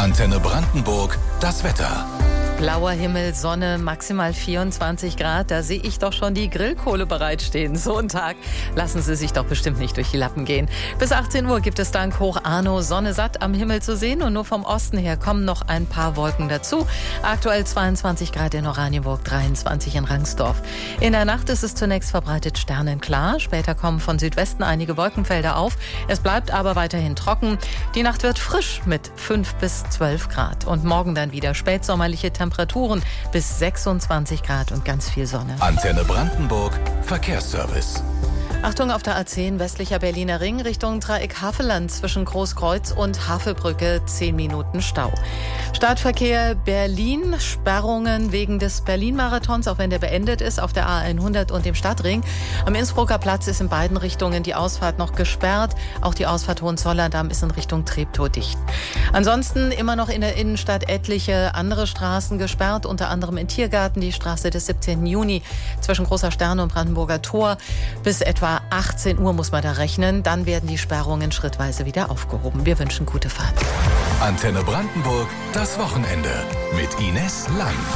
Antenne Brandenburg, das Wetter. Blauer Himmel, Sonne, maximal 24 Grad. Da sehe ich doch schon die Grillkohle bereitstehen. So ein Tag lassen Sie sich doch bestimmt nicht durch die Lappen gehen. Bis 18 Uhr gibt es dank Hoch Arno Sonne satt am Himmel zu sehen. Und nur vom Osten her kommen noch ein paar Wolken dazu. Aktuell 22 Grad in Oranienburg, 23 in Rangsdorf. In der Nacht ist es zunächst verbreitet sternenklar. Später kommen von Südwesten einige Wolkenfelder auf. Es bleibt aber weiterhin trocken. Die Nacht wird frisch mit 5 bis 12 Grad. Und morgen dann wieder spätsommerliche Temperaturen bis 26 Grad und ganz viel Sonne. Antenne Brandenburg, Verkehrsservice. Achtung auf der A10 westlicher Berliner Ring Richtung Dreieck Havelland zwischen Großkreuz und Havelbrücke 10 Minuten Stau. Startverkehr Berlin, Sperrungen wegen des Berlin-Marathons, auch wenn der beendet ist, auf der A100 und dem Stadtring. Am Innsbrucker Platz ist in beiden Richtungen die Ausfahrt noch gesperrt. Auch die Ausfahrt Hohenzollern-Damm ist in Richtung Treptow dicht. Ansonsten immer noch in der Innenstadt etliche andere Straßen gesperrt, unter anderem in Tiergarten die Straße des 17. Juni zwischen Großer Sterne und Brandenburger Tor. Bis etwa 18 Uhr muss man da rechnen. Dann werden die Sperrungen schrittweise wieder aufgehoben. Wir wünschen gute Fahrt. Antenne Brandenburg, das Wochenende mit Ines Lang.